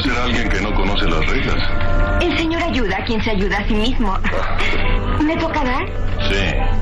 ser alguien que no conoce las reglas. El señor ayuda a quien se ayuda a sí mismo. ¿Me tocará? Sí.